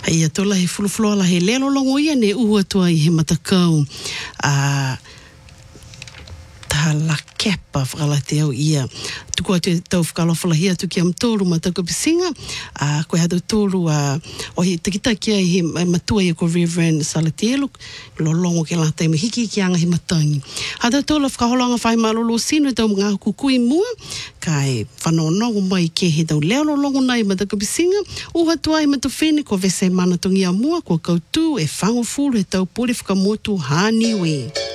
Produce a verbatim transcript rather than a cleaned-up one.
Ai atola he fulufulu ala he lelo longo ia ne ua tua I he matakau. Uh, ta la kepa whakala te au ia. Tuku atu tau whakalawhala hia tuki am tōru ma tau kapisinga. Uh, koe hatu tōru uh, o he takitakia I he matua ia ko Reverend Salatielo. Lo longo ke lata I mahiki ki anga he matangi. Hatu tōla whakaholanga whai malolo sino tau mga kukui mua. Kai whanonongo mai ke he tau leo lo longo nai ma tau kapisinga. Uha tua I matu whene ko vese mana tongi a mua. Ko kautu e whango fulu he tau pori whakamotu hani we.